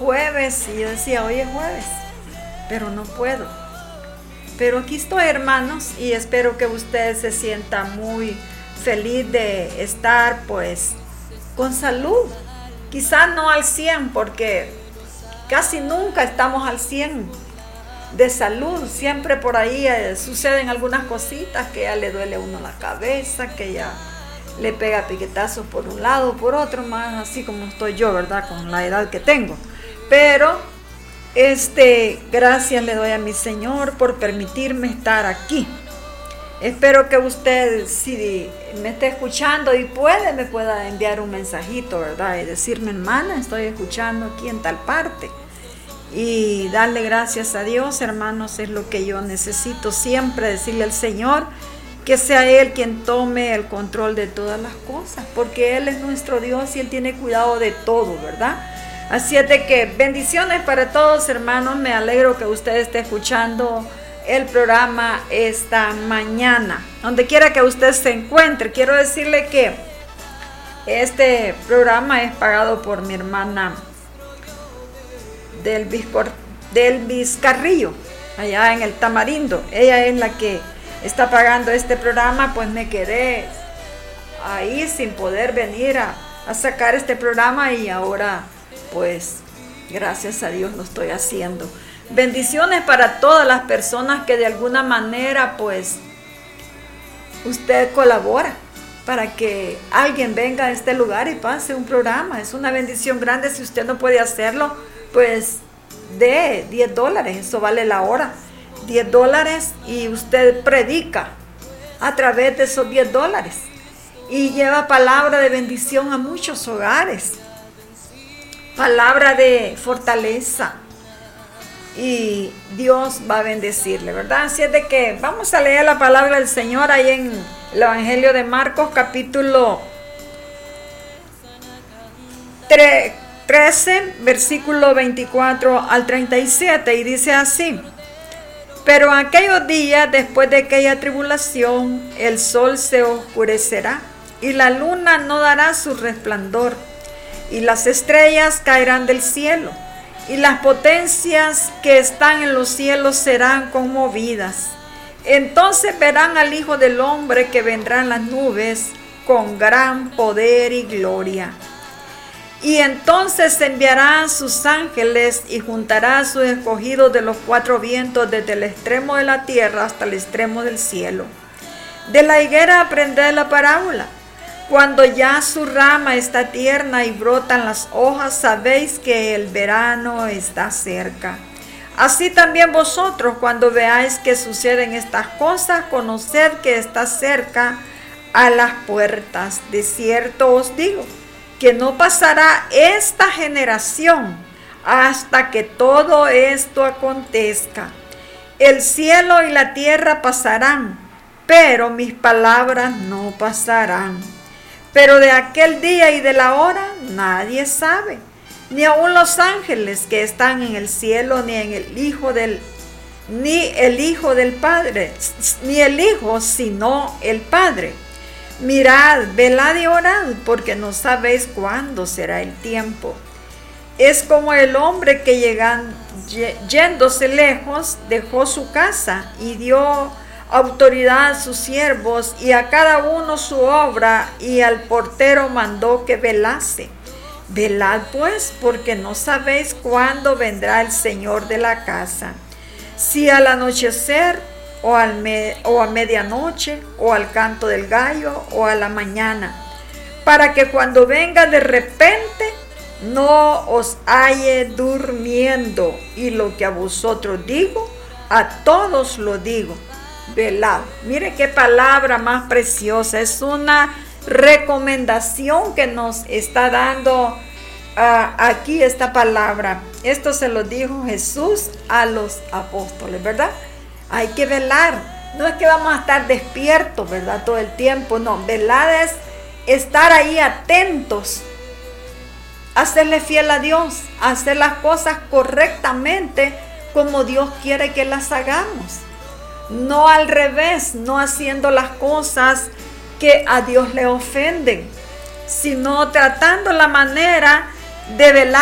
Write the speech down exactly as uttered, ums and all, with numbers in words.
jueves y yo decía, hoy es jueves, pero no puedo. Pero aquí estoy, hermanos, y espero que usted se sienta muy feliz de estar pues con salud. Quizás no al cien, porque casi nunca estamos al cien de salud. Siempre por ahí eh, suceden algunas cositas, que ya le duele a uno la cabeza, que ya le pega piquetazos por un lado, por otro, más así como estoy yo, ¿verdad? Con la edad que tengo. Pero, este, gracias le doy a mi Señor por permitirme estar aquí. Espero que usted, si me esté escuchando y puede, me pueda enviar un mensajito, ¿verdad? Y decirme, hermana, estoy escuchando aquí en tal parte. Y darle gracias a Dios, hermanos, es lo que yo necesito siempre, decirle al Señor que sea Él quien tome el control de todas las cosas, porque Él es nuestro Dios y Él tiene cuidado de todo, ¿verdad? Así es de que bendiciones para todos, hermanos. Me alegro que usted esté escuchando el programa esta mañana. Donde quiera que usted se encuentre, quiero decirle que este programa es pagado por mi hermana del, Vizcor, del Vizcarrillo, allá en el Tamarindo. Ella es la que está pagando este programa, pues me quedé ahí sin poder venir a, a sacar este programa y ahora pues gracias a Dios lo estoy haciendo. Bendiciones para todas las personas que de alguna manera pues usted colabora para que alguien venga a este lugar y pase un programa. Es una bendición grande. Si usted no puede hacerlo, pues de diez dólares, eso vale la hora. diez dólares y usted predica a través de esos diez dólares y lleva palabra de bendición a muchos hogares, palabra de fortaleza, y Dios va a bendecirle, ¿verdad? Así es de que vamos a leer la palabra del Señor ahí en el Evangelio de Marcos, capítulo trece, versículo veinticuatro al treinta y siete, y dice así: pero aquellos días, después de aquella tribulación, el sol se oscurecerá y la luna no dará su resplandor, y las estrellas caerán del cielo, y las potencias que están en los cielos serán conmovidas. Entonces verán al Hijo del Hombre que vendrá en las nubes con gran poder y gloria. Y entonces enviará sus ángeles y juntará a sus escogidos de los cuatro vientos, desde el extremo de la tierra hasta el extremo del cielo. De la higuera aprended la parábola. Cuando ya su rama está tierna y brotan las hojas, sabéis que el verano está cerca. Así también vosotros, cuando veáis que suceden estas cosas, conoced que está cerca a las puertas. De cierto os digo, que no pasará esta generación hasta que todo esto acontezca. El cielo y la tierra pasarán, pero mis palabras no pasarán. Pero de aquel día y de la hora nadie sabe, ni aun los ángeles que están en el cielo, ni en el Hijo del, ni el Hijo del Padre, ni el Hijo, sino el Padre. Mirad, velad y orad, porque no sabéis cuándo será el tiempo. Es como el hombre que llegan, yéndose lejos, dejó su casa y dio autoridad a sus siervos y a cada uno su obra, y al portero mandó que velase. Velad pues, porque no sabéis cuándo vendrá el Señor de la casa, si al anochecer, o, al me, o a medianoche, o al canto del gallo, o a la mañana, para que cuando venga de repente no os halle durmiendo. Y lo que a vosotros digo, a todos lo digo: velad. Mire qué palabra más preciosa. Es una recomendación que nos está dando uh, aquí esta palabra. Esto se lo dijo Jesús a los apóstoles, ¿verdad? Hay que velar. No es que vamos a estar despiertos, ¿verdad?, todo el tiempo. No, velar es estar ahí atentos, hacerle fiel a Dios, hacer las cosas correctamente como Dios quiere que las hagamos. No al revés, no haciendo las cosas que a Dios le ofenden, sino tratando la manera de velar